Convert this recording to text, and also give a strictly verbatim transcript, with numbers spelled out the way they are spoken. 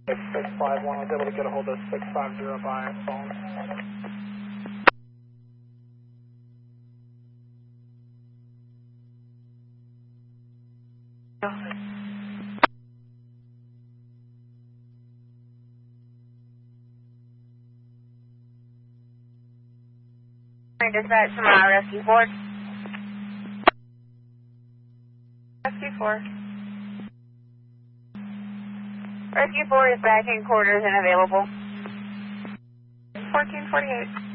six six five one, I was able to get a hold of six five zero by phone. Dispatch tomorrow, Rescue four. Rescue four. Rescue four is back in quarters and available. fourteen forty-eight.